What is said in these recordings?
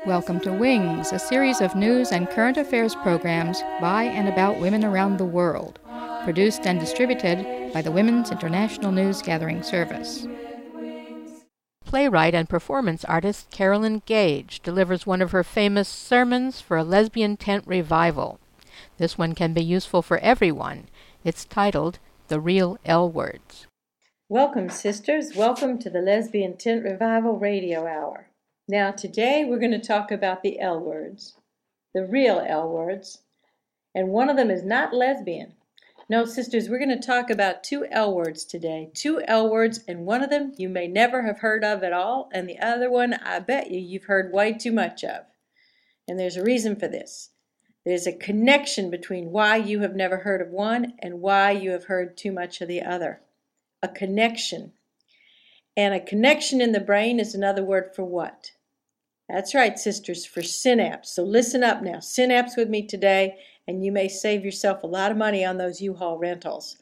Welcome to Wings, a series of news and current affairs programs by and about women around the world, produced and distributed by the Women's International News Gathering Service. Playwright and performance artist Carolyn Gage delivers one of her famous sermons for a lesbian tent revival. This one can be useful for everyone. It's titled The Real L Words. Welcome, sisters. Welcome to the Lesbian Tent Revival Radio Hour. Now, today we're going to talk about the L words, the real L words, and one of them is not lesbian. No, sisters, we're going to talk about two L words today. Two L words, and one of them you may never have heard of at all, and the other one I bet you've heard way too much of. And there's a reason for this. There's a connection between why you have never heard of one and why you have heard too much of the other. A connection. And a connection in the brain is another word for what? That's right, sisters, for synapse. So listen up now. Synapse with me today, and you may save yourself a lot of money on those U-Haul rentals.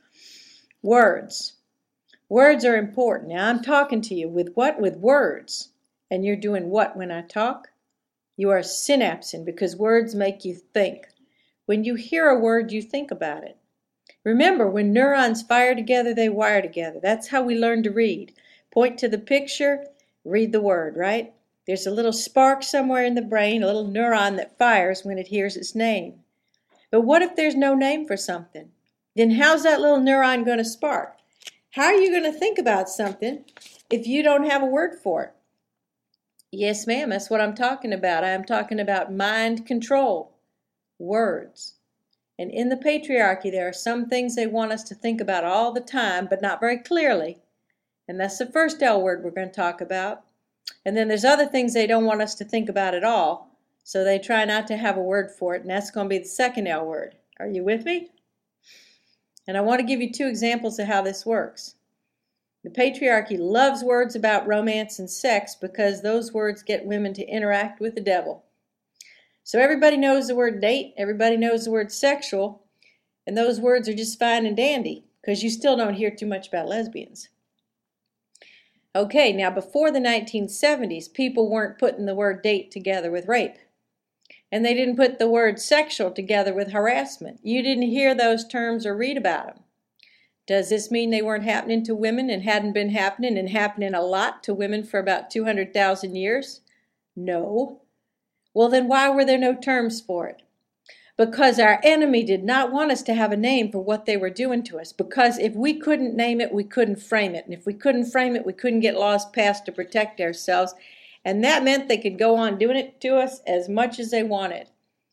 Words. Words are important. Now, I'm talking to you with what? With words. And you're doing what when I talk? You are synapsing because words make you think. When you hear a word, you think about it. Remember, when neurons fire together, they wire together. That's how we learn to read. Point to the picture, read the word, right? There's a little spark somewhere in the brain, a little neuron that fires when it hears its name. But what if there's no name for something? Then how's that little neuron going to spark? How are you going to think about something if you don't have a word for it? Yes, ma'am, that's what I'm talking about. I am talking about mind control, words. And in the patriarchy, there are some things they want us to think about all the time, but not very clearly. And that's the first L word we're going to talk about. And then there's other things they don't want us to think about at all, so they try not to have a word for it, and that's going to be the second L word. Are you with me? And I want to give you two examples of how this works. The patriarchy loves words about romance and sex because those words get women to interact with the devil. So everybody knows the word date, everybody knows the word sexual, and those words are just fine and dandy because you still don't hear too much about lesbians. Okay, now before the 1970s, people weren't putting the word date together with rape. And they didn't put the word sexual together with harassment. You didn't hear those terms or read about them. Does this mean they weren't happening to women and hadn't been happening and happening a lot to women for about 200,000 years? No. Well, then why were there no terms for it? Because our enemy did not want us to have a name for what they were doing to us. Because if we couldn't name it, we couldn't frame it. And if we couldn't frame it, we couldn't get laws passed to protect ourselves. And that meant they could go on doing it to us as much as they wanted.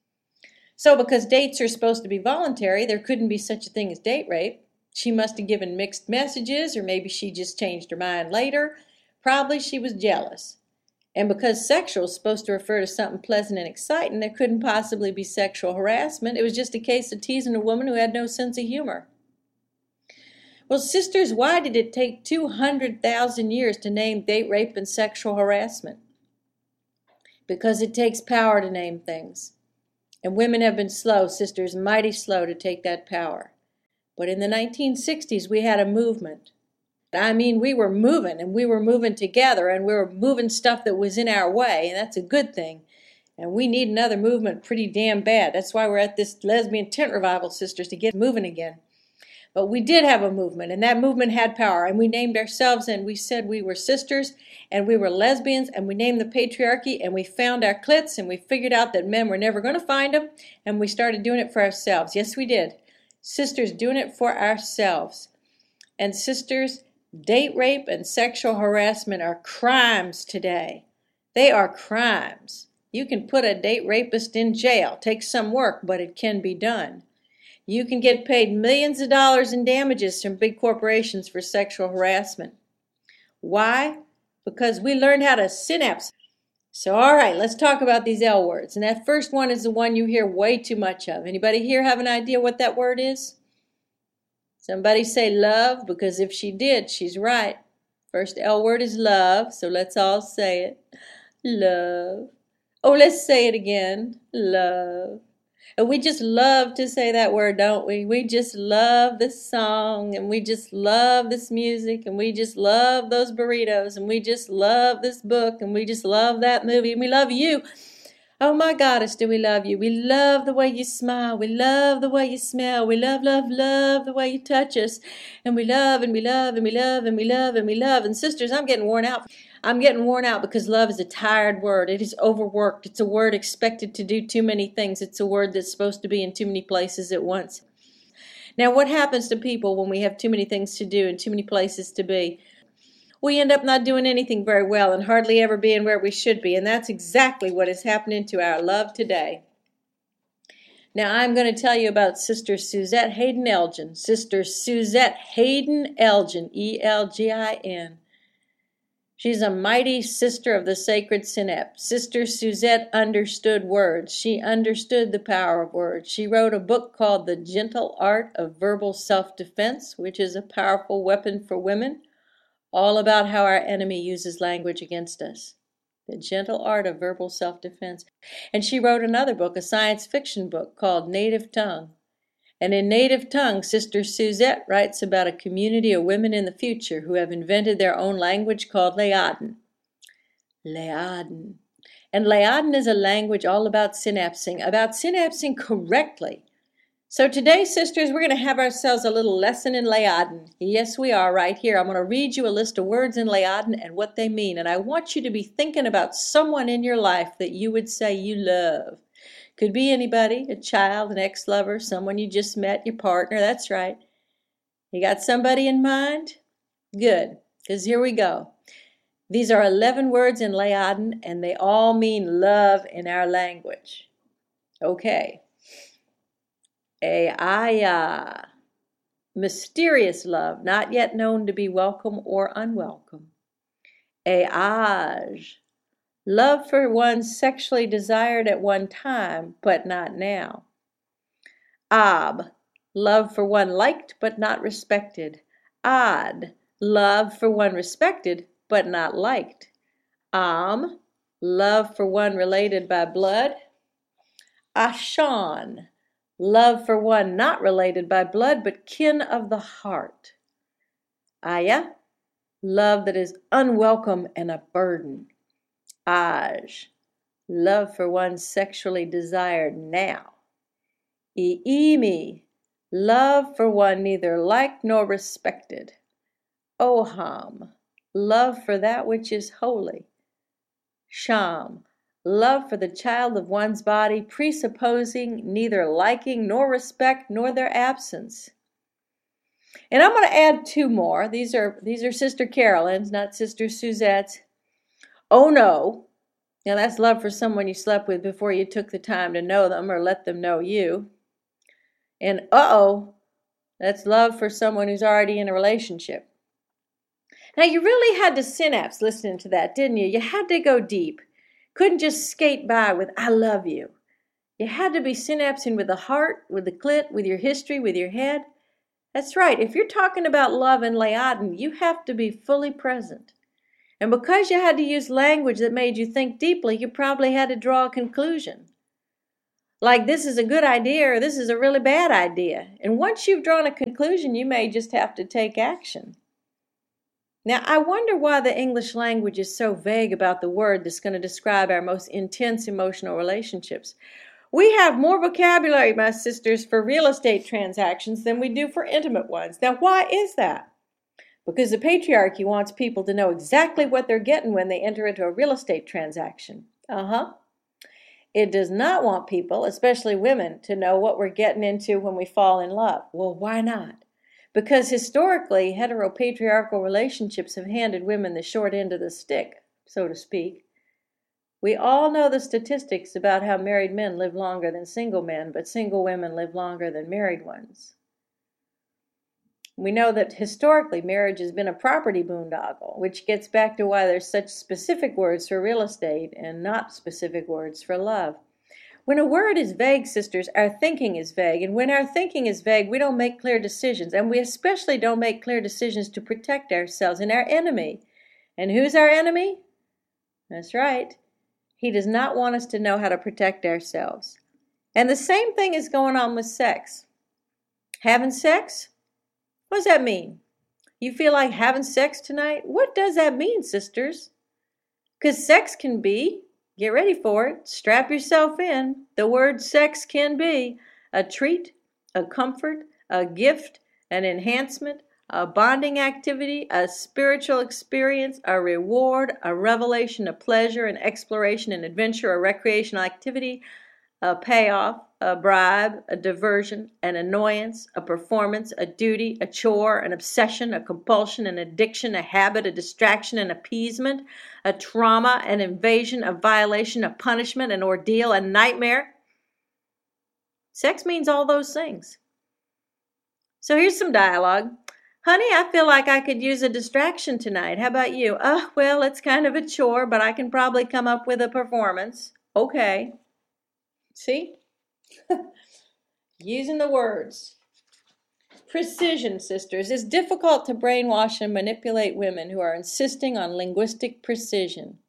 So because dates are supposed to be voluntary, there couldn't be such a thing as date rape. She must have given mixed messages, or maybe she just changed her mind later. Probably she was jealous. And because sexual is supposed to refer to something pleasant and exciting, there couldn't possibly be sexual harassment. It was just a case of teasing a woman who had no sense of humor. Well, sisters, why did it take 200,000 years to name date rape and sexual harassment? Because it takes power to name things. And women have been slow, sisters, mighty slow to take that power. But in the 1960s, we had a movement. I mean, we were moving, and we were moving together, and we were moving stuff that was in our way, and that's a good thing. And we need another movement pretty damn bad. That's why we're at this lesbian tent revival, sisters, to get moving again. But we did have a movement, and that movement had power, and we named ourselves, and we said we were sisters, and we were lesbians, and we named the patriarchy, and we found our clits, and we figured out that men were never going to find them, and we started doing it for ourselves. Yes, we did. Sisters, doing it for ourselves. And sisters, date rape and sexual harassment are crimes today. They are crimes. You can put a date rapist in jail. Takes some work, but it can be done. You can get paid millions of dollars in damages from big corporations for sexual harassment. Why? Because we learned how to synapse. So, all right, let's talk about these L words. And that first one is the one you hear way too much of. Anybody here have an idea what that word is? Somebody say love, because if she did, she's right. First L word is love, so let's all say it. Love. Oh, let's say it again. Love. And we just love to say that word, don't we? We just love this song, and we just love this music, and we just love those burritos, and we just love this book, and we just love that movie, and we love you. Oh my goddess, do we love you. We love the way you smile. We love the way you smell. We love, love, love the way you touch us. And we love and we love and we love and we love and we love. And sisters, I'm getting worn out. I'm getting worn out because love is a tired word. It is overworked. It's a word expected to do too many things. It's a word that's supposed to be in too many places at once. Now, what happens to people when we have too many things to do and too many places to be? We end up not doing anything very well and hardly ever being where we should be. And that's exactly what is happening to our love today. Now, I'm going to tell you about Sister Suzette Haydn Elgin. Sister Suzette Haydn Elgin, E-L-G-I-N. She's a mighty sister of the sacred synapse. Sister Suzette understood words. She understood the power of words. She wrote a book called The Gentle Art of Verbal Self-Defense, which is a powerful weapon for women, all about how our enemy uses language against us. The Gentle Art of Verbal Self-Defense. And she wrote another book, a science fiction book called Native Tongue. And in Native Tongue, Sister Suzette writes about a community of women in the future who have invented their own language called Leaden. Leaden. And Leaden is a language all about synapsing correctly. So today, sisters, we're going to have ourselves a little lesson in Leaden. Yes, we are right here. I'm going to read you a list of words in Leaden and what they mean. And I want you to be thinking about someone in your life that you would say you love. Could be anybody, a child, an ex-lover, someone you just met, your partner. That's right. You got somebody in mind? Good, because here we go. These are 11 words in Leaden, and they all mean love in our language. Okay. Aya. Mysterious love, not yet known to be welcome or unwelcome. Age. Love for one sexually desired at one time, but not now. Ab, love for one liked, but not respected. Ad, love for one respected, but not liked. Am, love for one related by blood. Ashan, love for one not related by blood, but kin of the heart. Aya, love that is unwelcome and a burden. Aj, love for one sexually desired now. Iimi, love for one neither liked nor respected. Oham, love for that which is holy. Sham, love for the child of one's body, presupposing neither liking nor respect nor their absence. And I'm going to add two more. These are Sister Carolyn's, not Sister Suzette's. Oh no. Now that's love for someone you slept with before you took the time to know them or let them know you. And uh-oh, that's love for someone who's already in a relationship. Now you really had to synapse listening to that, didn't you? You had to go deep. Couldn't just skate by with I love you. You had to be synapsing with the heart, with the clit, with your history, with your head. That's right. If you're talking about love and Leaden, you have to be fully present. And because you had to use language that made you think deeply, you probably had to draw a conclusion. Like this is a good idea or this is a really bad idea. And once you've drawn a conclusion, you may just have to take action. Now, I wonder why the English language is so vague about the word that's going to describe our most intense emotional relationships. We have more vocabulary, my sisters, for real estate transactions than we do for intimate ones. Now, why is that? Because the patriarchy wants people to know exactly what they're getting when they enter into a real estate transaction. It does not want people, especially women, to know what we're getting into when we fall in love. Well, why not? Because historically, heteropatriarchal relationships have handed women the short end of the stick, so to speak. We all know the statistics about how married men live longer than single men, but single women live longer than married ones. We know that historically marriage has been a property boondoggle, which gets back to why there's such specific words for real estate and not specific words for love. When a word is vague, sisters, our thinking is vague. And when our thinking is vague, we don't make clear decisions. And we especially don't make clear decisions to protect ourselves and our enemy. And who's our enemy? That's right. He does not want us to know how to protect ourselves. And the same thing is going on with sex. Having sex? What does that mean? You feel like having sex tonight? What does that mean, sisters? Because sex can be Get ready for it. Strap yourself in. The word sex can be a treat, a comfort, a gift, an enhancement, a bonding activity, a spiritual experience, a reward, a revelation, a pleasure, an exploration, an adventure, a recreational activity, a payoff, a bribe, a diversion, an annoyance, a performance, a duty, a chore, an obsession, a compulsion, an addiction, a habit, a distraction, an appeasement, a trauma, an invasion, a violation, a punishment, an ordeal, a nightmare. Sex means all those things. So here's some dialogue. Honey, I feel like I could use a distraction tonight. How about you? Well, it's kind of a chore, but I can probably come up with a performance. Okay. See? Using the words. Precision, sisters. It's difficult to brainwash and manipulate women who are insisting on linguistic precision.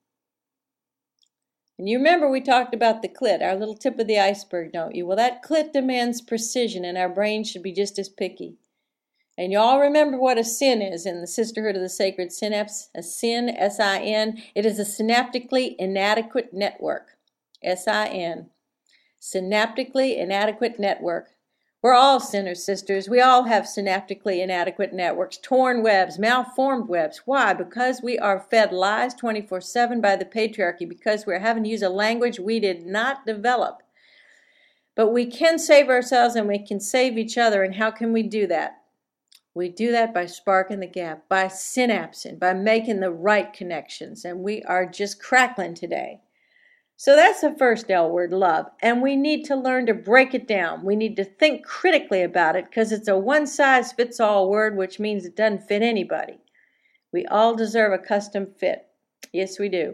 And you remember we talked about the clit, our little tip of the iceberg, don't you? Well, that clit demands precision, and our brains should be just as picky. And you all remember what a sin is in the Sisterhood of the Sacred Synapse? A sin, S-I-N. It is a synaptically inadequate network. S-I-N. Synaptically inadequate network. We're all sinners, sisters. We all have synaptically inadequate networks, torn webs, malformed webs. Why? Because we are fed lies 24/7 by the patriarchy, because we're having to use a language we did not develop. But we can save ourselves and we can save each other. And how can we do that? We do that by sparking the gap, by synapsing, by making the right connections. And we are just crackling today. So that's the first L word, love. And we need to learn to break it down. We need to think critically about it because it's a one-size-fits-all word, which means it doesn't fit anybody. We all deserve a custom fit. Yes, we do.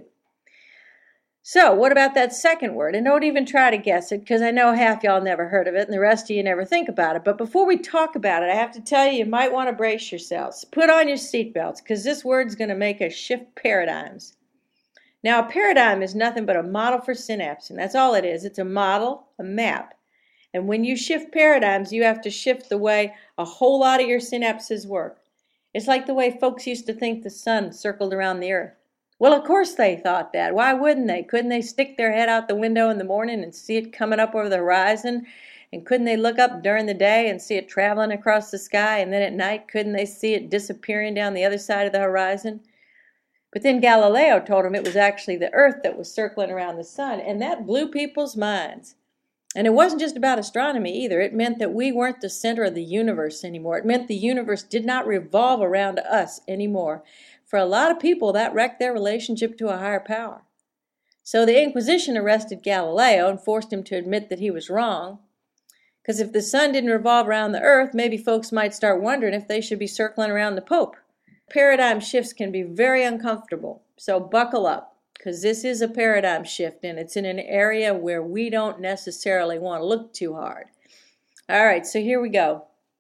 So what about that second word? And don't even try to guess it because I know half y'all never heard of it and the rest of you never think about it. But before we talk about it, I have to tell you, you might want to brace yourselves. Put on your seatbelts because this word's going to make us shift paradigms. Now, a paradigm is nothing but a model for synapsing. That's all it is. It's a model, a map. And when you shift paradigms, you have to shift the way a whole lot of your synapses work. It's like the way folks used to think the sun circled around the earth. Well, of course they thought that. Why wouldn't they? Couldn't they stick their head out the window in the morning and see it coming up over the horizon? And couldn't they look up during the day and see it traveling across the sky? And then at night, couldn't they see it disappearing down the other side of the horizon? But then Galileo told them it was actually the earth that was circling around the sun, and that blew people's minds. And it wasn't just about astronomy either. It meant that we weren't the center of the universe anymore. It meant the universe did not revolve around us anymore. For a lot of people, that wrecked their relationship to a higher power. So the Inquisition arrested Galileo and forced him to admit that he was wrong. Because if the sun didn't revolve around the earth, maybe folks might start wondering if they should be circling around the Pope. Paradigm shifts can be very uncomfortable, so buckle up, because this is a paradigm shift, and it's in an area where we don't necessarily want to look too hard. All right, so here we go.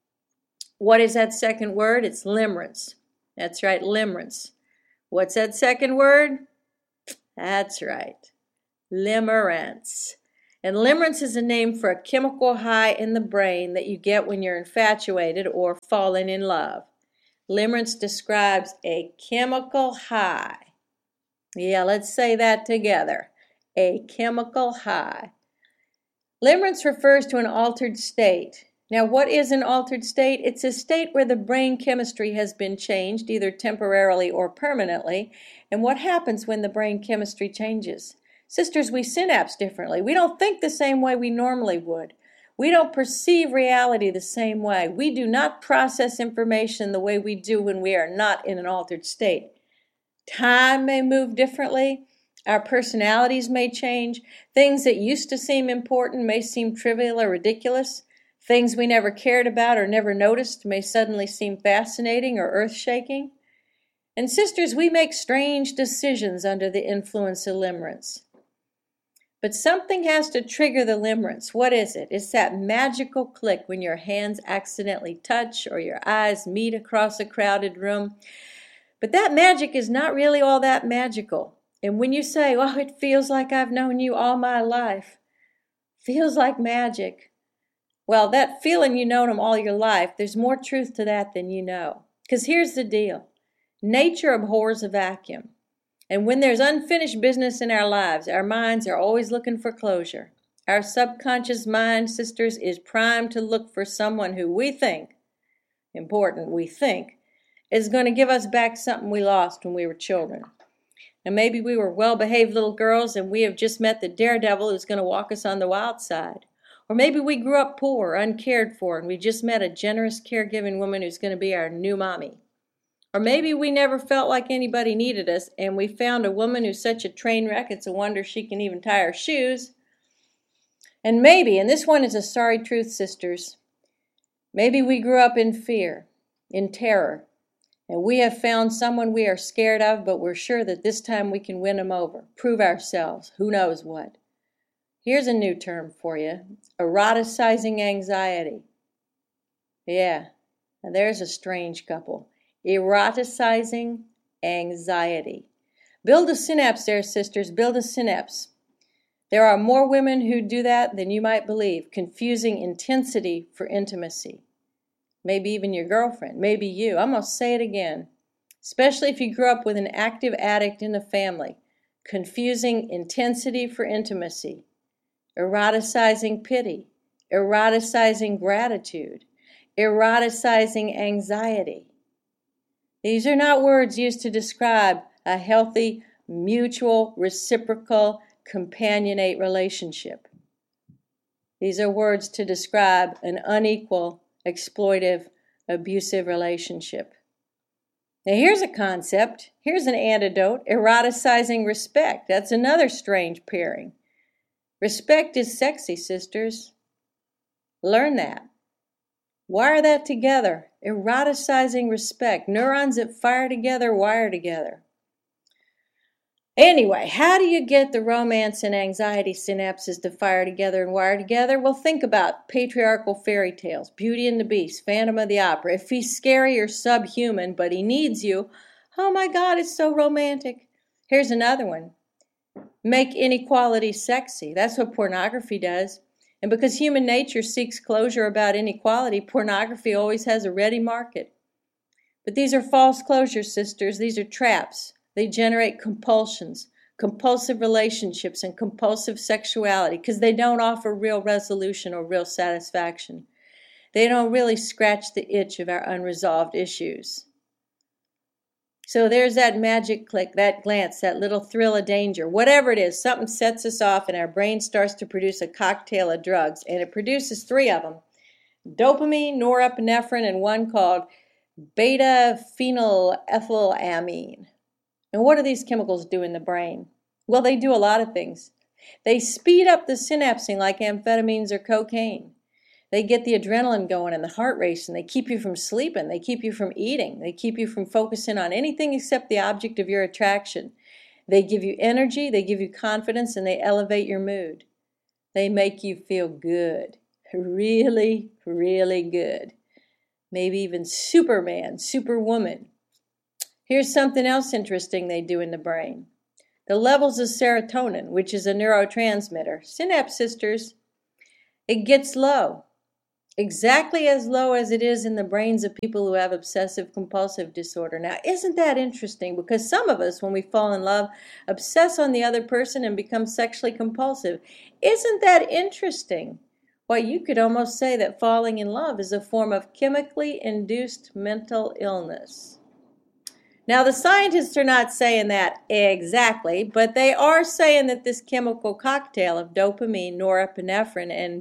What is that second word? It's limerence. That's right, limerence. What's that second word? That's right, limerence. And limerence is a name for a chemical high in the brain that you get when you're infatuated or falling in love. Limerence describes a chemical high. Yeah, let's say that together. A chemical high. Limerence refers to an altered state. Now, what is an altered state? It's a state where the brain chemistry has been changed, either temporarily or permanently. And what happens when the brain chemistry changes? Sisters, we synapse differently. We don't think the same way we normally would. We don't perceive reality the same way. We do not process information the way we do when we are not in an altered state. Time may move differently. Our personalities may change. Things that used to seem important may seem trivial or ridiculous. Things we never cared about or never noticed may suddenly seem fascinating or earth-shaking. And sisters, we make strange decisions under the influence of limerence. But something has to trigger the limerence. What is it? It's that magical click when your hands accidentally touch or your eyes meet across a crowded room. But that magic is not really all that magical. And when you say, oh, it feels like I've known you all my life, feels like magic. Well, that feeling you've known them all your life, there's more truth to that than you know. Because here's the deal. Nature abhors a vacuum. And when there's unfinished business in our lives, our minds are always looking for closure. Our subconscious mind, sisters, is primed to look for someone who we think, important we think, is going to give us back something we lost when we were children. And maybe we were well-behaved little girls and we have just met the daredevil who's going to walk us on the wild side. Or maybe we grew up poor, uncared for, and we just met a generous, caregiving woman who's going to be our new mommy. Or maybe we never felt like anybody needed us and we found a woman who's such a train wreck it's a wonder she can even tie her shoes. And maybe, and this one is a sorry truth, sisters, maybe we grew up in fear, in terror, and we have found someone we are scared of, but we're sure that this time we can win them over, prove ourselves, who knows what. Here's a new term for you, eroticizing anxiety. Yeah, and there's a strange couple. Eroticizing anxiety. Build a synapse there, sisters, build a synapse. There are more women who do that than you might believe, confusing intensity for intimacy. Maybe even your girlfriend, maybe you. I'm going to say it again. Especially if you grew up with an active addict in the family. Confusing intensity for intimacy. Eroticizing pity. Eroticizing gratitude. Eroticizing anxiety. These are not words used to describe a healthy, mutual, reciprocal, companionate relationship. These are words to describe an unequal, exploitive, abusive relationship. Now here's a concept. Here's an antidote. Eroticizing respect. That's another strange pairing. Respect is sexy, sisters. Learn that. Wire that together. Eroticizing respect. Neurons that fire together, wire together. Anyway, how do you get the romance and anxiety synapses to fire together and wire together? Well, think about patriarchal fairy tales, Beauty and the Beast, Phantom of the Opera. If he's scary or subhuman, but he needs you, oh my God, it's so romantic. Here's another one. Make inequality sexy. That's what pornography does. And because human nature seeks closure about inequality, pornography always has a ready market. But these are false closures, sisters. These are traps. They generate compulsions, compulsive relationships, and compulsive sexuality because they don't offer real resolution or real satisfaction. They don't really scratch the itch of our unresolved issues. So there's that magic click, that glance, that little thrill of danger. Whatever it is, something sets us off and our brain starts to produce a cocktail of drugs. And it produces 3 of them. Dopamine, norepinephrine, and one called beta-phenylethylamine. And what do these chemicals do in the brain? Well, they do a lot of things. They speed up the synapsing like amphetamines or cocaine. They get the adrenaline going and the heart racing. They keep you from sleeping. They keep you from eating. They keep you from focusing on anything except the object of your attraction. They give you energy, they give you confidence, and they elevate your mood. They make you feel good. Really, really good. Maybe even Superman, Superwoman. Here's something else interesting they do in the brain. The levels of serotonin, which is a neurotransmitter, synapse sisters, it gets low. Exactly as low as it is in the brains of people who have obsessive compulsive disorder. Now, isn't that interesting? Because some of us, when we fall in love, obsess on the other person and become sexually compulsive. Isn't that interesting? Well, you could almost say that falling in love is a form of chemically induced mental illness. Now, the scientists are not saying that exactly, but they are saying that this chemical cocktail of dopamine, norepinephrine, and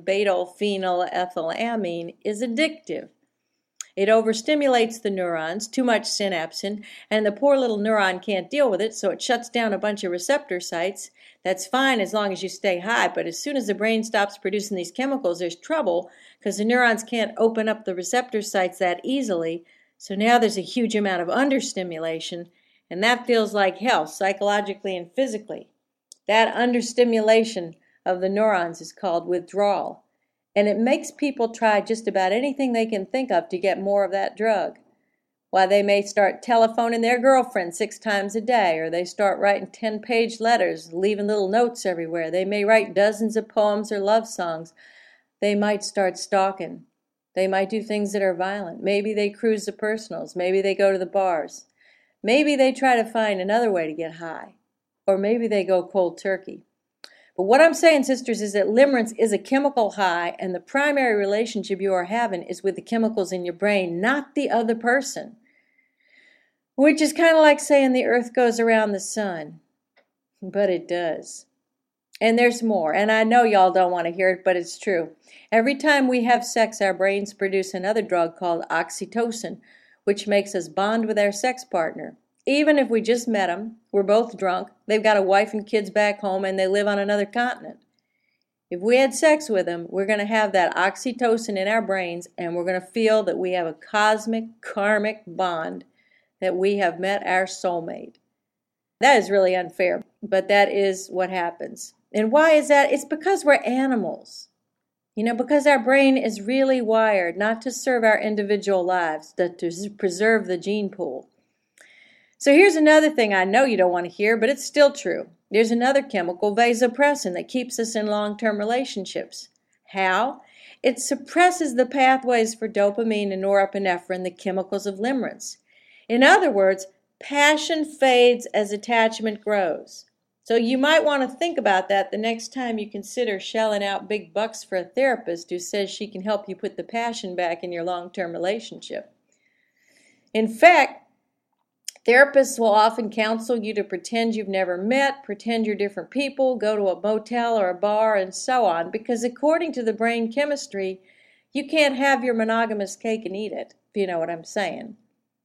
beta-phenylethylamine is addictive. It overstimulates the neurons, too much synapsin, and the poor little neuron can't deal with it, so it shuts down a bunch of receptor sites. That's fine as long as you stay high, but as soon as the brain stops producing these chemicals, there's trouble because the neurons can't open up the receptor sites that easily. So now there's a huge amount of understimulation, and that feels like hell, psychologically and physically. That understimulation of the neurons is called withdrawal, and it makes people try just about anything they can think of to get more of that drug. Why, they may start telephoning their girlfriend 6 times a day, or they start writing 10-page letters, leaving little notes everywhere. They may write dozens of poems or love songs. They might start stalking. They might do things that are violent. Maybe they cruise the personals. Maybe they go to the bars. Maybe they try to find another way to get high, or maybe they go cold turkey. But what I'm saying, sisters, is that limerence is a chemical high, and the primary relationship you are having is with the chemicals in your brain, not the other person. Which is kind of like saying the earth goes around the sun. But it does. And there's more. And I know y'all don't want to hear it, but it's true. Every time we have sex, our brains produce another drug called oxytocin, which makes us bond with our sex partner. Even if we just met them, we're both drunk, they've got a wife and kids back home, and they live on another continent. If we had sex with them, we're going to have that oxytocin in our brains, and we're going to feel that we have a cosmic, karmic bond, that we have met our soulmate. That is really unfair, but that is what happens. And why is that? It's because we're animals. Because our brain is really wired not to serve our individual lives, but to preserve the gene pool. So here's another thing I know you don't want to hear, but it's still true. There's another chemical, vasopressin, that keeps us in long-term relationships. How? It suppresses the pathways for dopamine and norepinephrine, the chemicals of limerence. In other words, passion fades as attachment grows. So you might want to think about that the next time you consider shelling out big bucks for a therapist who says she can help you put the passion back in your long-term relationship. In fact, therapists will often counsel you to pretend you've never met, pretend you're different people, go to a motel or a bar, and so on, because according to the brain chemistry, you can't have your monogamous cake and eat it, if you know what I'm saying.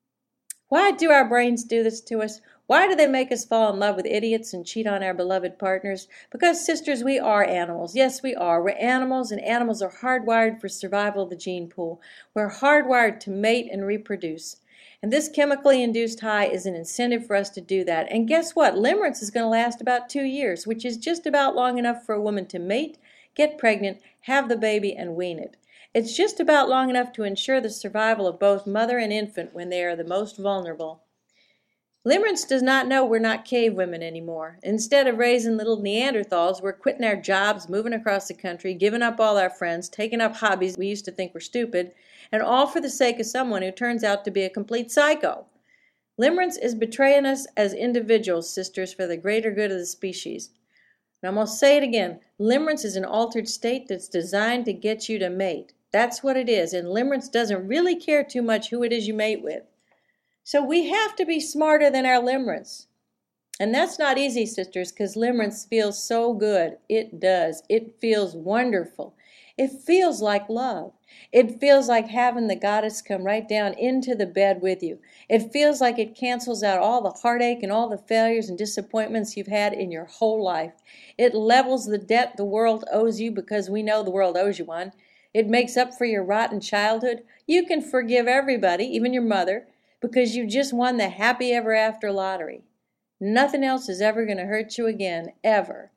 Why do our brains do this to us? Why do they make us fall in love with idiots and cheat on our beloved partners? Because, sisters, we are animals. Yes, we are. We're animals, and animals are hardwired for survival of the gene pool. We're hardwired to mate and reproduce. And this chemically induced high is an incentive for us to do that. And guess what? Limerence is going to last about 2 years, which is just about long enough for a woman to mate, get pregnant, have the baby, and wean it. It's just about long enough to ensure the survival of both mother and infant when they are the most vulnerable. Limerence does not know we're not cave women anymore. Instead of raising little Neanderthals, we're quitting our jobs, moving across the country, giving up all our friends, taking up hobbies we used to think were stupid, and all for the sake of someone who turns out to be a complete psycho. Limerence is betraying us as individuals, sisters, for the greater good of the species. And I'm going to say it again. Limerence is an altered state that's designed to get you to mate. That's what it is, and limerence doesn't really care too much who it is you mate with. So we have to be smarter than our limerence. And that's not easy, sisters, because limerence feels so good. It does. It feels wonderful. It feels like love. It feels like having the goddess come right down into the bed with you. It feels like it cancels out all the heartache and all the failures and disappointments you've had in your whole life. It levels the debt the world owes you, because we know the world owes you one. It makes up for your rotten childhood. You can forgive everybody, even your mother, because you just won the happy ever after lottery. Nothing else is ever going to hurt you again, ever.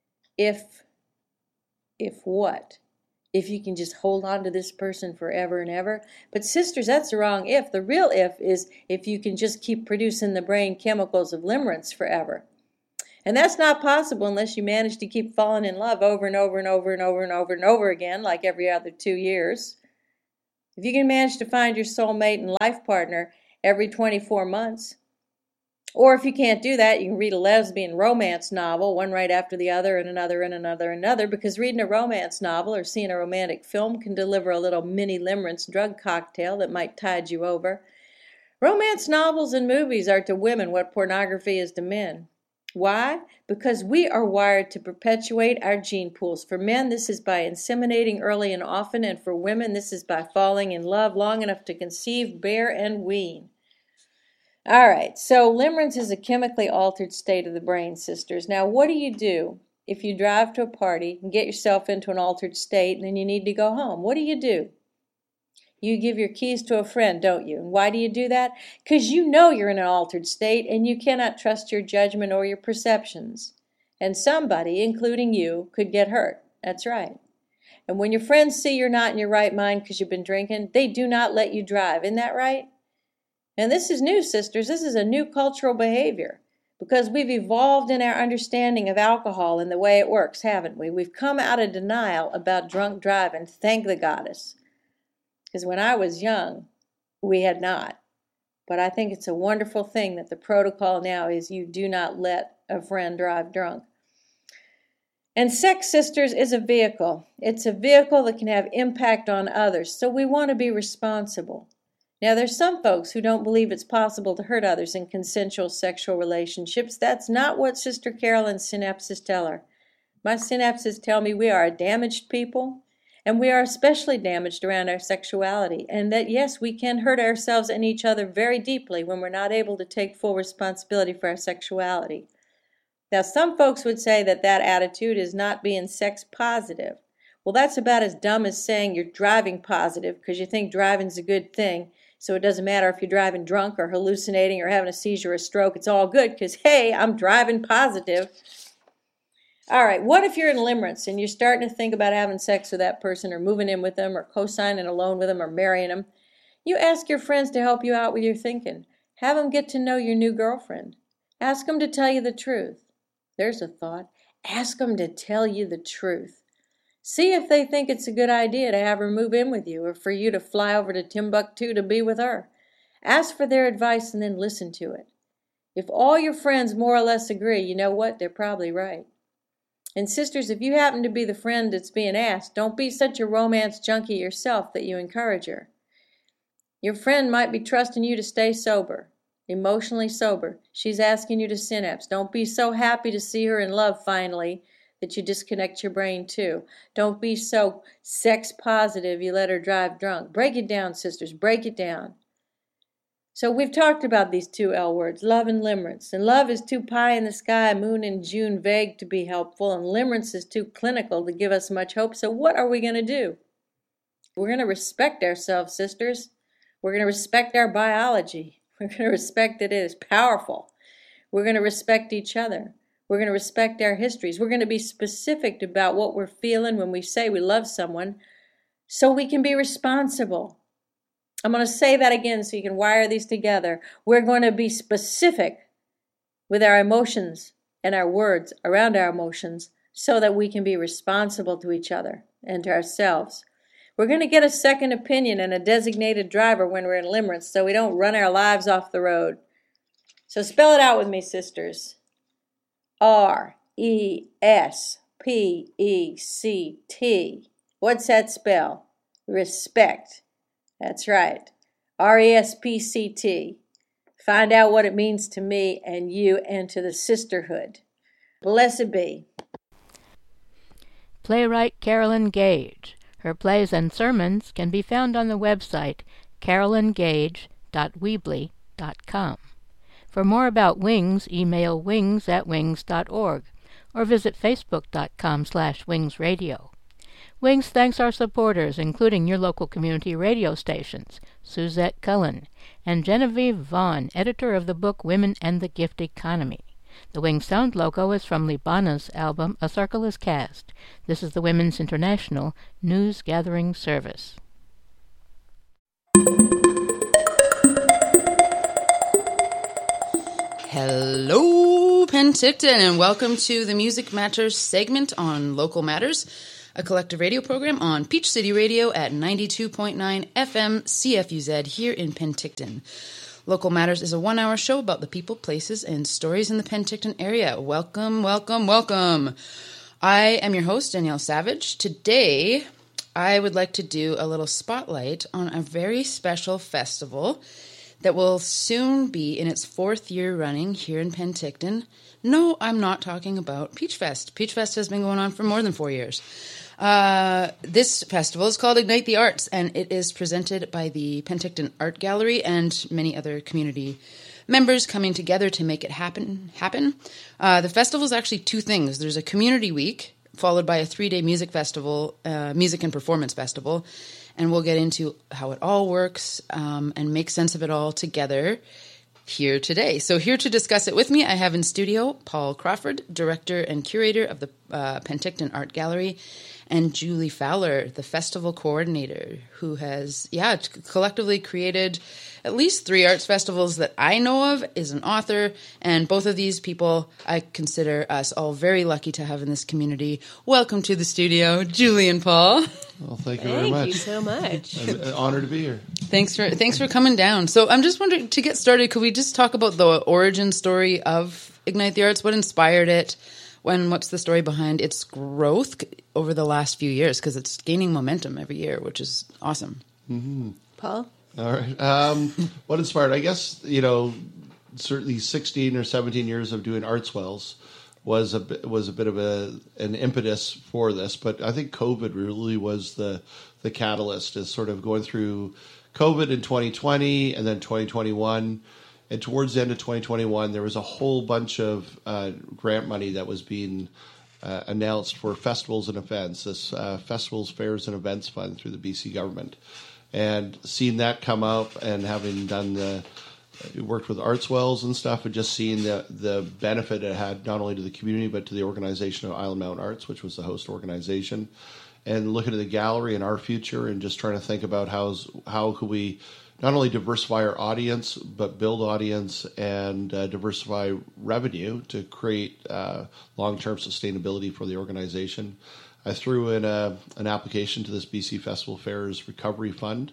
If what? If you can just hold on to this person forever and ever. But sisters, that's the wrong if. The real if is if you can just keep producing the brain chemicals of limerence forever. And that's not possible unless you manage to keep falling in love over and over and over and over and over and over again, like every other 2 years. If you can manage to find your soulmate and life partner every 24 months, or if you can't do that, you can read a lesbian romance novel, one right after the other, and another, and another, and another, because reading a romance novel or seeing a romantic film can deliver a little mini limerence drug cocktail that might tide you over. Romance novels and movies are to women what pornography is to men. Why? Because we are wired to perpetuate our gene pools. For men, this is by inseminating early and often, and for women, this is by falling in love long enough to conceive, bear, and wean. All right, so limerence is a chemically altered state of the brain, sisters. Now, what do you do if you drive to a party and get yourself into an altered state and then you need to go home? What do? You give your keys to a friend, don't you? And why do you do that? Because you know you're in an altered state and you cannot trust your judgment or your perceptions. And somebody, including you, could get hurt. That's right. And when your friends see you're not in your right mind because you've been drinking, they do not let you drive. Isn't that right? And this is new, sisters. This is a new cultural behavior because we've evolved in our understanding of alcohol and the way it works, haven't we? We've come out of denial about drunk driving, thank the goddess. Because when I was young, we had not. But I think it's a wonderful thing that the protocol now is you do not let a friend drive drunk. And sex, sisters, is a vehicle. It's a vehicle that can have impact on others, so we want to be responsible. Now, there's some folks who don't believe it's possible to hurt others in consensual sexual relationships. That's not what Sister Carolyn's synapses tell her. My synapses tell me we are a damaged people, and we are especially damaged around our sexuality, and that, yes, we can hurt ourselves and each other very deeply when we're not able to take full responsibility for our sexuality. Now, some folks would say that that attitude is not being sex positive. Well, that's about as dumb as saying you're driving positive because you think driving's a good thing. So it doesn't matter if you're driving drunk or hallucinating or having a seizure or a stroke. It's all good because, hey, I'm driving positive. All right, what if you're in limerence and you're starting to think about having sex with that person or moving in with them or co-signing a loan with them or marrying them? You ask your friends to help you out with your thinking. Have them get to know your new girlfriend. Ask them to tell you the truth. There's a thought. Ask them to tell you the truth. See if they think it's a good idea to have her move in with you or for you to fly over to Timbuktu to be with her. Ask for their advice and then listen to it. If all your friends more or less agree, you know what? They're probably right. And sisters, if you happen to be the friend that's being asked, don't be such a romance junkie yourself that you encourage her. Your friend might be trusting you to stay sober, emotionally sober. She's asking you to synapse. Don't be so happy to see her in love finally that you disconnect your brain too. Don't be so sex positive you let her drive drunk. Break it down, sisters. Break it down. So we've talked about these two L words, love and limerence. And love is too pie in the sky, moon in June vague to be helpful, and limerence is too clinical to give us much hope. So what are we going to do? We're going to respect ourselves, sisters. We're going to respect our biology. We're going to respect that it is powerful. We're going to respect each other. We're going to respect our histories. We're going to be specific about what we're feeling when we say we love someone so we can be responsible. I'm going to say that again so you can wire these together. We're going to be specific with our emotions and our words around our emotions so that we can be responsible to each other and to ourselves. We're going to get a second opinion and a designated driver when we're in limerence so we don't run our lives off the road. So spell it out with me, sisters. R-E-S-P-E-C-T. What's that spell? Respect. That's right. R-E-S-P-C-T. Find out what it means to me and you and to the sisterhood. Blessed be. Playwright Carolyn Gage. Her plays and sermons can be found on the website carolyngage.weebly.com. For more about Wings, email wings@wings.org or visit facebook.com/wingsradio. Wings thanks our supporters, including your local community radio stations, Suzette Cullen, and Genevieve Vaughn, editor of the book Women and the Gift Economy. The Wings sound logo is from Libana's album A Circle is Cast. This is the Women's International News Gathering Service. Hello, Penticton, and welcome to the Music Matters segment on Local Matters, a collective radio program on Peach City Radio at 92.9 FM CFUZ here in Penticton. Local Matters is a one-hour show about the people, places, and stories in the Penticton area. Welcome, welcome, welcome. I am your host, Danielle Savage. Today, I would like to do a little spotlight on a very special festival that will soon be in its 4th year running here in Penticton. No, I'm not talking about Peach Fest. Peach Fest has been going on for more than 4 years. This festival is called Ignite the Arts, and it is presented by the Penticton Art Gallery and many other community members coming together to make it happen. The festival is actually 2 things. There's a community week, followed by a 3-day music festival, music and performance festival, and we'll get into how it all works and make sense of it all together here today. So here to discuss it with me, I have in studio Paul Crawford, director and curator of the Penticton Art Gallery, and Julie Fowler, the festival coordinator, who has, collectively created at least 3 arts festivals that I know of, is an author, and both of these people, I consider us all very lucky to have in this community. Welcome to the studio, Julie and Paul. Well, thank you very much. Thank you so much. I'm an honor to be here. Thanks for coming down. So I'm just wondering, to get started, could we just talk about the origin story of Ignite the Arts? What inspired it? What's the story behind its growth over the last few years? Because it's gaining momentum every year, which is awesome. Mm-hmm. Paul? All right. What inspired? I guess, certainly 16 or 17 years of doing Artswells was a bit of an impetus for this. But I think COVID really was the catalyst, is sort of going through COVID in 2020 and then 2021. And towards the end of 2021, there was a whole bunch of grant money that was being announced for festivals and events, this Festivals, Fairs, and Events Fund through the BC government. And seeing that come up and having done worked with Artswells and stuff, and just seeing the benefit it had not only to the community but to the organization of Island Mountain Arts, which was the host organization, and looking at the gallery and our future and just trying to think about how could we not only diversify our audience, but build audience and diversify revenue to create long-term sustainability for the organization. I threw in an application to this BC Festival Fairs Recovery Fund,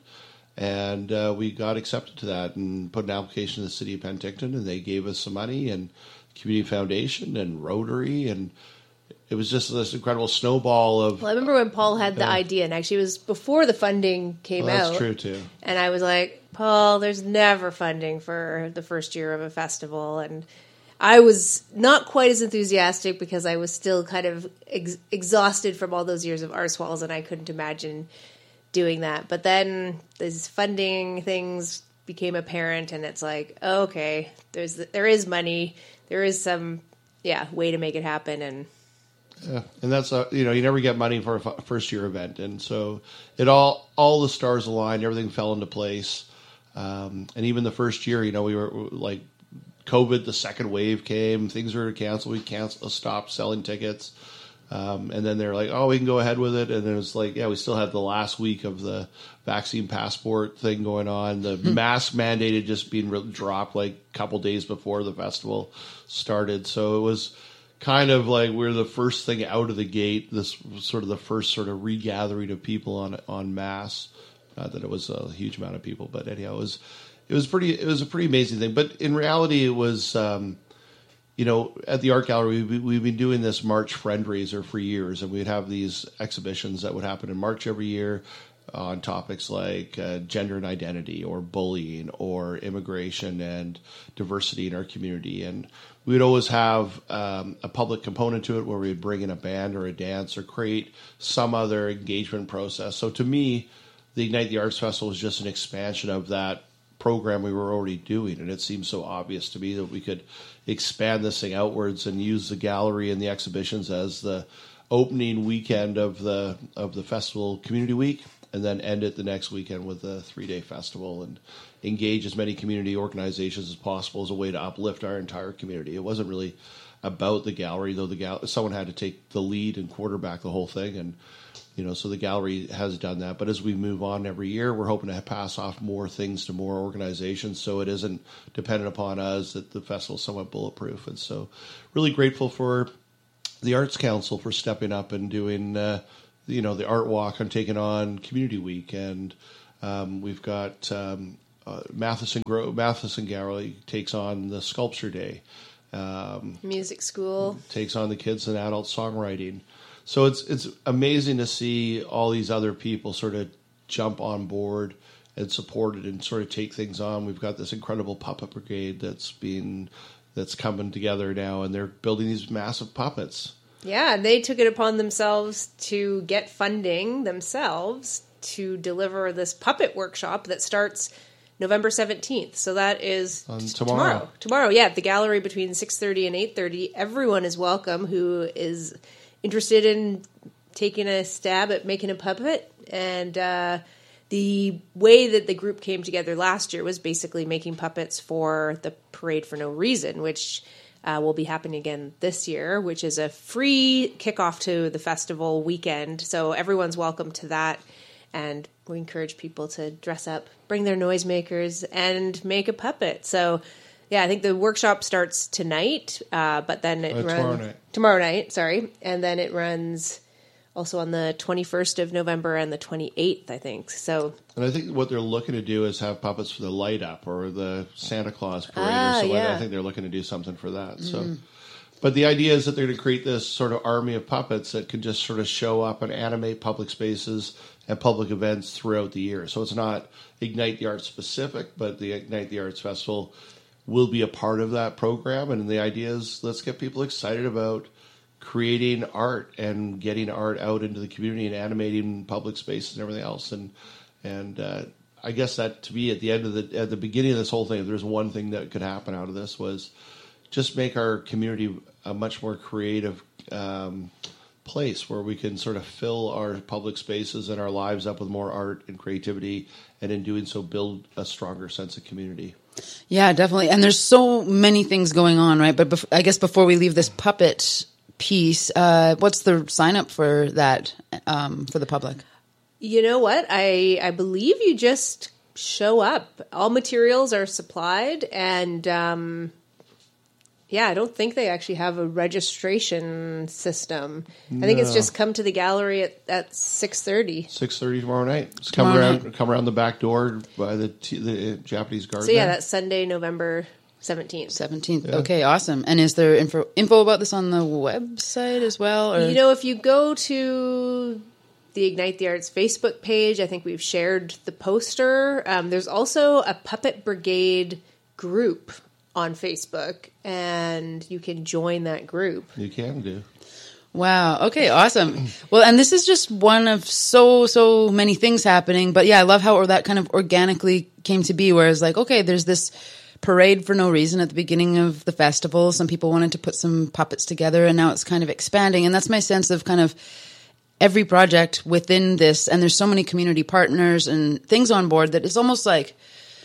and we got accepted to that and put an application to the City of Penticton, and they gave us some money, and Community Foundation and Rotary, and it was just this incredible snowball of... Well, I remember when Paul had the idea, and actually it was before the funding came out. That's true, too. And I was like, Paul, there's never funding for the first year of a festival. And I was not quite as enthusiastic because I was still kind of exhausted from all those years of Artswells, and I couldn't imagine doing that. But then these funding things became apparent, and it's like, oh, okay, there is money, there is some way to make it happen, and... Yeah, and that's you never get money for a first year event, and so all the stars aligned, everything fell into place, and even the first year, we were like COVID, the second wave came, things were canceled, we stopped selling tickets, and then they're like, oh, we can go ahead with it, and it was like, we still had the last week of the vaccine passport thing going on, the mask mandated just being dropped like a couple days before the festival started, so it was kind of like we're the first thing out of the gate. This was sort of the first sort of regathering of people on mass. Not that it was a huge amount of people, but anyhow, it was a pretty amazing thing. But in reality, it was at the art gallery we've been doing this March fundraiser for years, and we'd have these exhibitions that would happen in March every year on topics like gender and identity, or bullying, or immigration and diversity in our community. And we would always have a public component to it where we'd bring in a band or a dance or create some other engagement process. So to me, the Ignite the Arts Festival was just an expansion of that program we were already doing. And it seemed so obvious to me that we could expand this thing outwards and use the gallery and the exhibitions as the opening weekend of the festival community week, and then end it the next weekend with a 3-day festival and engage as many community organizations as possible as a way to uplift our entire community. It wasn't really about the gallery, though someone had to take the lead and quarterback the whole thing, and so the gallery has done that. But as we move on every year, we're hoping to pass off more things to more organizations, so it isn't dependent upon us, that the festival is somewhat bulletproof. And so really grateful for the Arts Council for stepping up and doing the art walk and taking on Community Week, and we've got Matheson Gallery takes on the Sculpture Day. Music school takes on the kids and adult songwriting. So it's amazing to see all these other people sort of jump on board and support it and sort of take things on. We've got this incredible puppet brigade that's coming together now, and they're building these massive puppets. Yeah, they took it upon themselves to get funding themselves to deliver this puppet workshop that starts November 17th. So that is tomorrow. Tomorrow, yeah, at the gallery between 6:30 and 8:30. Everyone is welcome who is interested in taking a stab at making a puppet. And the way that the group came together last year was basically making puppets for the Parade for No Reason, which will be happening again this year, which is a free kickoff to the festival weekend. So everyone's welcome to that. And we encourage people to dress up, bring their noisemakers, and make a puppet. So, yeah, I think the workshop starts tonight, but then it runs... Tomorrow night, sorry. And then it runs also on the 21st of November and the 28th, I think. So, and I think what they're looking to do is have puppets for the light up or the Santa Claus parade or something. Yeah. I think they're looking to do something for that. So, but the idea is that they're going to create this sort of army of puppets that can just sort of show up and animate public spaces and public events throughout the year. So it's not Ignite the Arts specific, but the Ignite the Arts Festival will be a part of that program. And the idea is let's get people excited about creating art and getting art out into the community and animating public spaces and everything else. And I guess that to me at the beginning of this whole thing, if there's one thing that could happen out of this was just make our community a much more creative place where we can sort of fill our public spaces and our lives up with more art and creativity, and in doing so build a stronger sense of community. Yeah, definitely. And there's so many things going on, right? But I guess before we leave this puppet piece, what's the sign up for that for the public? you know what? I believe you just show up. All materials are supplied, and yeah, I don't think they actually have a registration system. I think it's just come to the gallery at 6:30. 6:30 tomorrow night. Just come around the back door by the Japanese garden. So yeah, that's Sunday, November 17th. 17th. Yeah. Okay, awesome. And is there info about this on the website as well? Or? You know, if you go to the Ignite the Arts Facebook page, I think we've shared the poster. There's also a Puppet Brigade group on Facebook, and you can join that group. You can do. Wow. Okay, awesome. Well, and this is just one of so many things happening. But yeah, I love how that kind of organically came to be, where it's like, okay, there's this parade for no reason at the beginning of the festival. Some people wanted to put some puppets together, and now it's kind of expanding. And that's my sense of kind of every project within this. And there's so many community partners and things on board that it's almost like,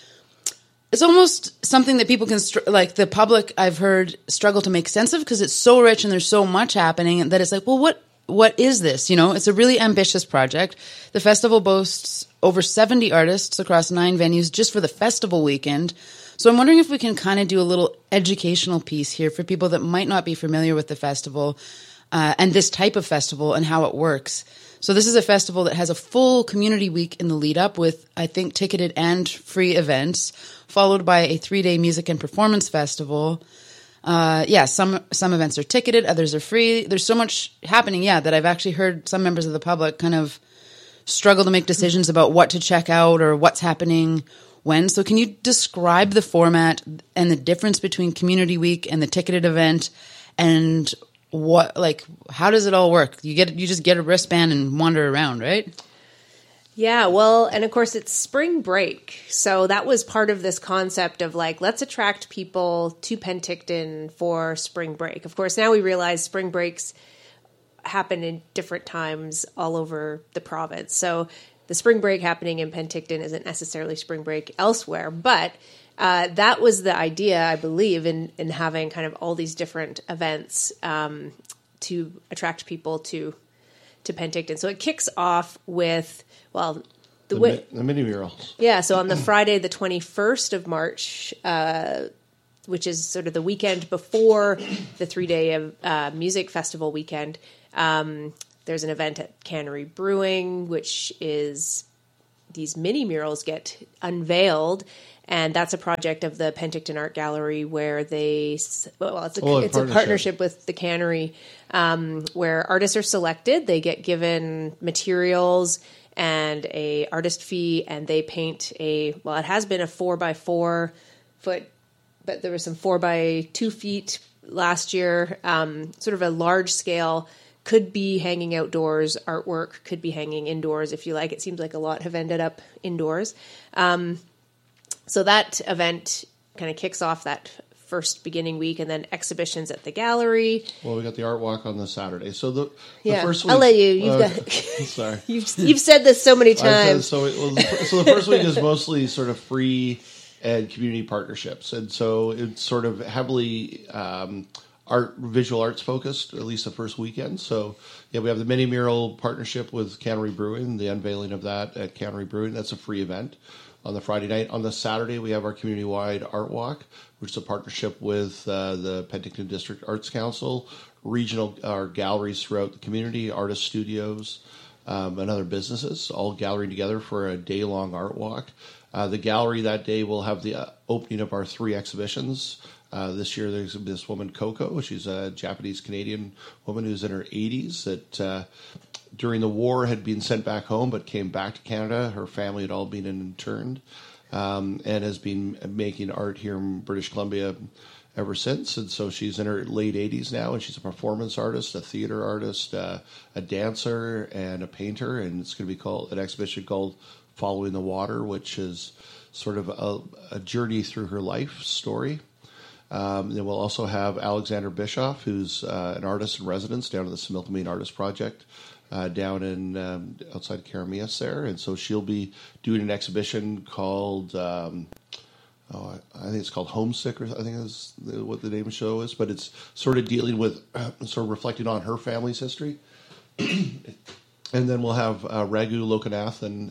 it's almost something that people can, like the public, I've heard, struggle to make sense of because it's so rich and there's so much happening that it's like, well, what is this? You know, it's a really ambitious project. The festival boasts over 70 artists across 9 venues just for the festival weekend. So I'm wondering if we can kind of do a little educational piece here for people that might not be familiar with the festival and this type of festival and how it works. So this is a festival that has a full community week in the lead up with, I think, ticketed and free events, followed by a 3-day music and performance festival. Some events are ticketed, others are free. There's so much happening, that I've actually heard some members of the public kind of struggle to make decisions about what to check out or what's happening when. So can you describe the format and the difference between Community Week and the ticketed event, and how does it all work? You just get a wristband and wander around, right? Yeah, well, and of course it's spring break. So that was part of this concept of let's attract people to Penticton for spring break. Of course, now we realize spring breaks happen in different times all over the province. So the spring break happening in Penticton isn't necessarily spring break elsewhere, but that was the idea, I believe, in having kind of all these different events to attract people to Penticton. So it kicks off with, the mini murals. Yeah, so on the Friday, the 21st of March, which is sort of the weekend before the 3-day music festival weekend, there's an event at Cannery Brewing, which is these mini murals get unveiled. And that's a project of the Penticton Art Gallery where it's a partnership with the Cannery, where artists are selected. They get given materials and a artist fee, and they paint it has been a 4x4 foot, but there was some 4x2 feet last year, sort of a large scale, could be hanging outdoors artwork, could be hanging indoors if you like. It seems like a lot have ended up indoors. So that event kind of kicks off that first beginning week, and then exhibitions at the gallery. Well, we got the art walk on the Saturday. So the first week, I'll let you. You've got. Sorry, you've said this so many times. So the first week is mostly sort of free and community partnerships. And so it's sort of heavily visual arts focused, at least the first weekend. So yeah, we have the mini mural partnership with Cannery Brewing, the unveiling of that at Cannery Brewing. That's a free event on the Friday night. On the Saturday, we have our community-wide art walk, which is a partnership with the Penticton District Arts Council, regional galleries throughout the community, artist studios, and other businesses, all gathering together for a day-long art walk. The gallery that day will have the opening of our 3 exhibitions. This year there's this woman, Coco. She's a Japanese-Canadian woman who's in her 80s that during the war had been sent back home but came back to Canada. Her family had all been interned and has been making art here in British Columbia ever since. And so she's in her late 80s now, and she's a performance artist, a theater artist, a dancer, and a painter. And it's going to be called an exhibition called Following the Water, which is sort of a journey through her life story. Then we'll also have Alexander Bischoff, who's an artist in residence down at the Similkameen Artist Project down in outside Karameas there. And so she'll be doing an exhibition called, I think it's called Homesick, or I think is what the name of the show is. But it's sort of dealing with, sort of reflecting on her family's history. And then we'll have Raghu Lokanathan,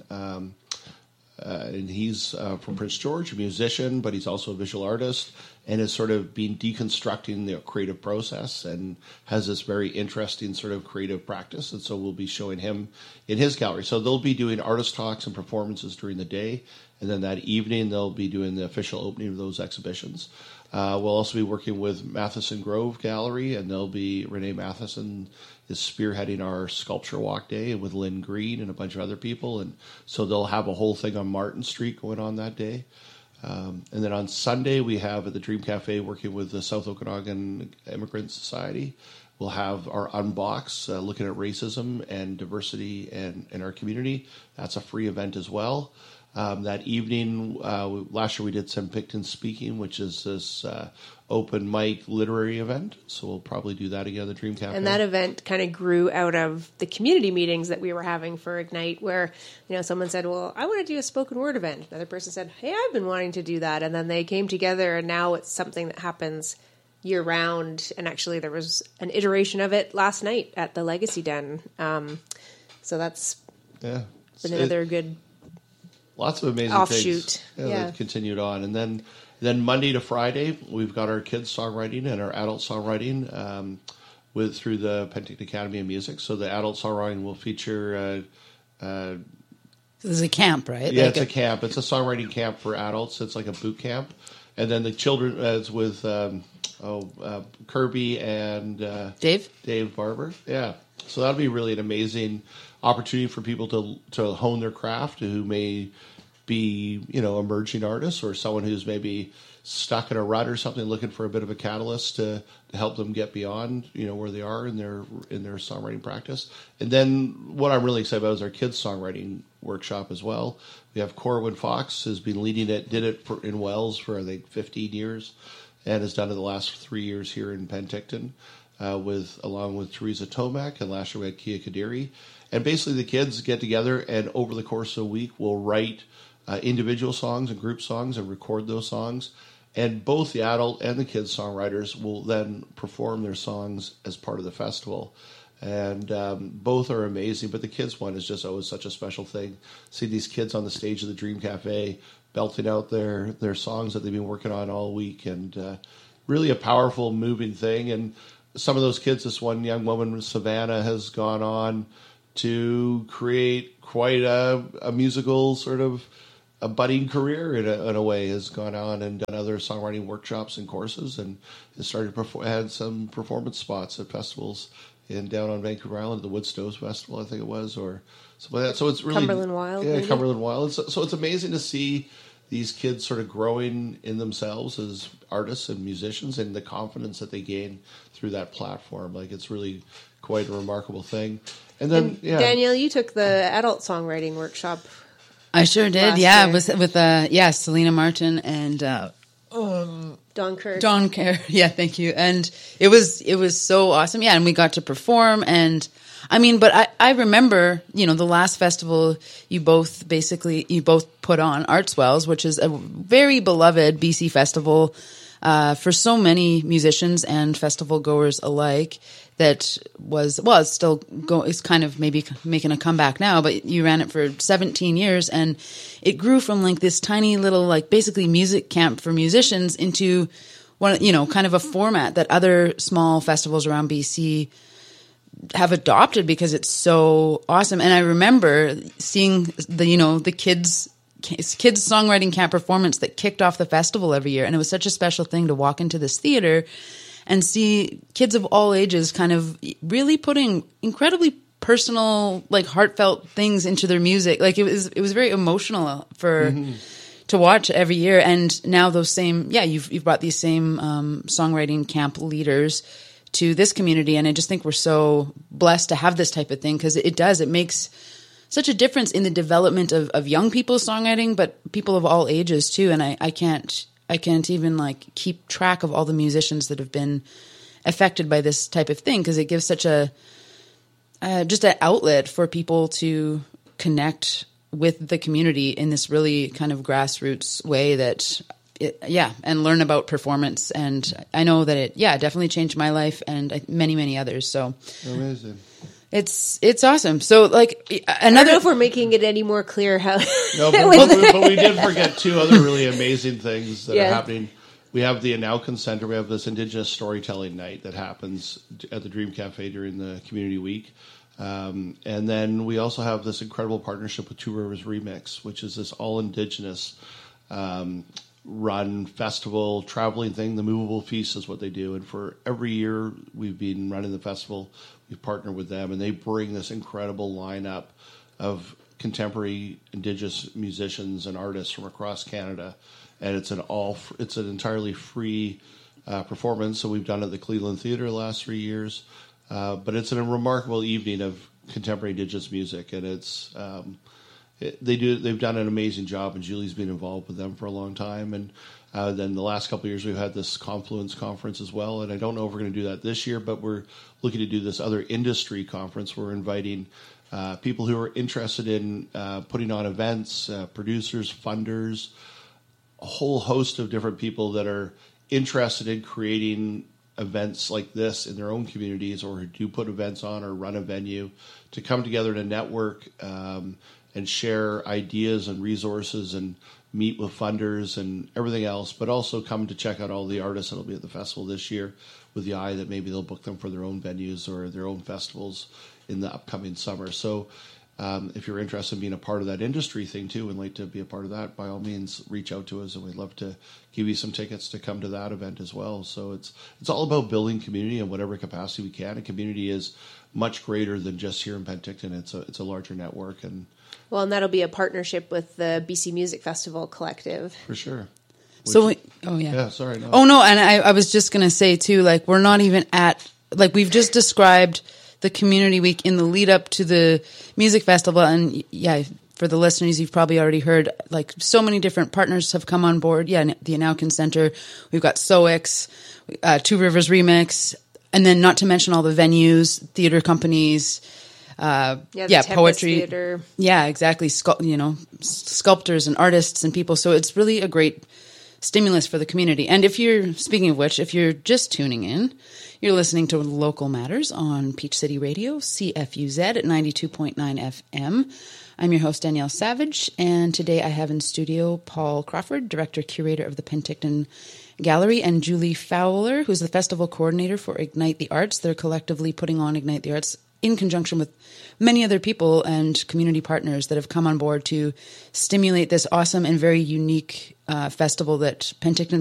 and he's from Prince George, a musician, but he's also a visual artist, and has sort of been deconstructing the creative process and has this very interesting sort of creative practice. And so we'll be showing him in his gallery. So they'll be doing artist talks and performances during the day, and then that evening they'll be doing the official opening of those exhibitions. We'll also be working with Matheson Grove Gallery, and they'll be, Renee Matheson is spearheading our sculpture walk day with Lynn Green and a bunch of other people. And so they'll have a whole thing on Martin Street going on that day. And then on Sunday, we have at the Dream Cafe working with the South Okanagan Immigrant Society. We'll have our Unbox looking at racism and diversity in our community. That's a free event as well. That evening, last year we did St. Picton Speaking, which is this open mic literary event. So we'll probably do that again at the Dream Cafe. And that event kind of grew out of the community meetings that we were having for Ignite, where, someone said, well, I want to do a spoken word event. Another person said, hey, I've been wanting to do that. And then they came together, and now it's something that happens year round. And actually there was an iteration of it last night at the Legacy Den. So that's been another good lots of amazing offshoot things that continued on. And then Monday to Friday, we've got our kids songwriting and our adult songwriting through the Penticton Academy of Music. So the adult songwriting will feature this is a camp, right? Yeah, it's a camp. It's a songwriting camp for adults. It's like a boot camp. And then the children is with Kirby and Dave Barber. Yeah. So that'll be really an amazing opportunity for people to hone their craft, who may be, emerging artists, or someone who's maybe stuck in a rut or something, looking for a bit of a catalyst to help them get beyond, where they are in their songwriting practice. And then what I'm really excited about is our kids' songwriting workshop as well. We have Corwin Fox, who's been leading it, did it in Wells for, I think, 15 years, and has done it the last 3 years here in Penticton, along with Teresa Tomac, and last year we had Kia Kadiri. And basically the kids get together, and over the course of a week will write individual songs and group songs and record those songs. And both the adult and the kids songwriters will then perform their songs as part of the festival. And both are amazing, but the kids one is just always such a special thing. See these kids on the stage of the Dream Cafe belting out their songs that they've been working on all week, and really a powerful, moving thing. And some of those kids, this one young woman, Savannah, has gone on to create quite a musical sort of a budding career in a way, has gone on and done other songwriting workshops and courses, and has started had some performance spots at festivals down on Vancouver Island, the Woodstones Festival, I think it was, or something like that. So it's really Cumberland Wild. Yeah, maybe? Cumberland Wild. So it's amazing to see these kids sort of growing in themselves as artists and musicians, and the confidence that they gain through that platform. Like, it's really quite a remarkable thing. And then, Danielle, you took the adult songwriting workshop. I sure did. Yeah, with Selena Martin and Don Kerr. Don Kerr. Yeah, thank you. And it was so awesome. Yeah, and we got to perform, and I mean, but I remember, the last festival you both put on, Artswells, which is a very beloved BC festival for so many musicians and festival goers alike. That is kind of maybe making a comeback now, but you ran it for 17 years, and it grew from like this tiny little, like basically music camp for musicians into one, kind of a format that other small festivals around BC have adopted because it's so awesome. And I remember seeing the kids songwriting camp performance that kicked off the festival every year, and it was such a special thing to walk into this theater and see kids of all ages kind of really putting incredibly personal, like heartfelt things into their music. Like it was very emotional to watch every year. And now those same, you've brought these same songwriting camp leaders to this community. And I just think we're so blessed to have this type of thing because it makes such a difference in the development of young people's songwriting, but people of all ages too. And I can't even like keep track of all the musicians that have been affected by this type of thing because it gives such just an outlet for people to connect with the community in this really kind of grassroots way and learn about performance. And I know that it definitely changed my life and many, many others. So amazing. It's awesome. So like I don't know if we're making it any more clear how. No, but we did forget two other really amazing things that are happening. We have the Anauken Center. We have this Indigenous storytelling night that happens at the Dream Cafe during the Community Week. And then we also have this incredible partnership with Two Rivers Remix, which is this all Indigenous run festival traveling thing. The Movable Feast is what they do. And for every year we've been running the festival, we've partnered with them, and they bring this incredible lineup of contemporary Indigenous musicians and artists from across Canada. And it's an entirely free performance. So we've done it at the Cleveland Theatre the last 3 years. But it's a remarkable evening of contemporary Indigenous music, and they've done an amazing job, and Julie's been involved with them for a long time. And then the last couple of years we've had this Confluence conference as well, and I don't know if we're going to do that this year, but we're looking to do this other industry conference. We're inviting people who are interested in putting on events, producers, funders, a whole host of different people that are interested in creating events like this in their own communities, or who do put events on or run a venue, to come together in a network and share ideas and resources and meet with funders and everything else, but also come to check out all the artists that will be at the festival this year with the eye that maybe they'll book them for their own venues or their own festivals in the upcoming summer. So if you're interested in being a part of that industry thing too and like to be a part of that, by all means, reach out to us, and we'd love to give you some tickets to come to that event as well. So it's all about building community in whatever capacity we can. And community is much greater than just here in Penticton. It's a larger network. And that'll be a partnership with the BC Music Festival Collective. For sure. Yeah, sorry. No. Oh, no, and I was just going to say, too, like, we're not even we've just described the Community Week in the lead up to the music festival. And, for the listeners, you've probably already heard, like, so many different partners have come on board. Yeah, the Anauken Center. We've got SOIX, Two Rivers Remix, and then not to mention all the venues, theater companies, poetry, theater. Yeah, exactly. Sculptors and artists and people. So it's really a great stimulus for the community. And speaking of which, if you're just tuning in, you're listening to Local Matters on Peach City Radio, CFUZ at 92.9 FM. I'm your host, Danielle Savage, and today I have in studio Paul Crawford, Director-Curator of the Penticton Gallery, and Julie Fowler, who's the Festival Coordinator for Ignite the Arts. They're collectively putting on Ignite the Arts in conjunction with many other people and community partners that have come on board to stimulate this awesome and very unique festival that Penticton's